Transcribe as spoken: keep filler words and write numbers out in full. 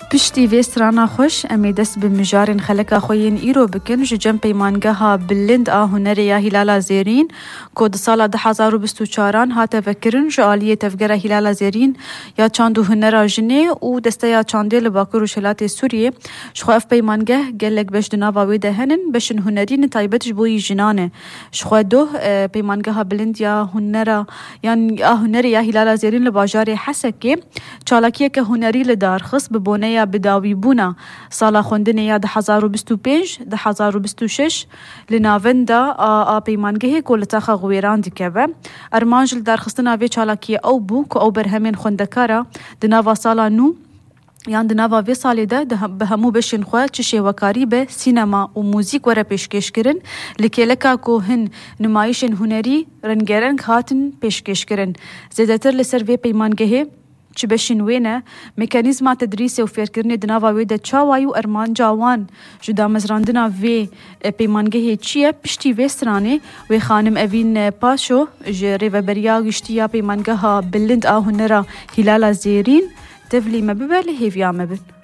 پشتی وی سرانا خوش امی دست به مجارن خلقا خوین ایرو بکن جو جم پیمانگاها بلند آ هنر یا هلالا زیرین کود سال ده هزار و بیست و چهار هات فکرن جو آلیه تفگر هلالا زیرین یا چاندو هنر جنه و دسته یا چانده لباکر و شلات سوریه شخو اف پیمانگاه گلک بش دناوا ویده هنن بشن هنرین تایبتش بوی جنانه شخو دو پیمانگاها بلند یا هنر یان آ هنر یا هلالا زیرین لباجار حسکه چالاکیه که هنری لدار خص ببونه یا بداوی بونا سالا خوندن یا ده هزار و بیست و پنج ده هزار و بیست و شش لناوندا آ پیمانگه کولتاخ غویران دکبه ارمانجل در خستنا وی چالاکی او بو کو او برهمن خوندکارا دناوا سالا نو یان دناوا وی سالی ده به همو بشن خو چشه وکاری به سینما و موزیک وره پیشکش کرن لکلکا کو هن نمایشن هنری رنگرنگ هاتن پیشکش کرن زیاتر لسر وی پیمانگه چه بشین وینه مکانیزم تدریس و فکرنی دناوا ویده چاوایو ارمان جوان جدا مزراندنا وی پیمانگه چیه پشتی وی سرانه وی خانم اوین پاشو جری و بریا گشتیا پیمانگه ها بلند آهنرا هلالا زیرین تفلی مببل هیویا مبن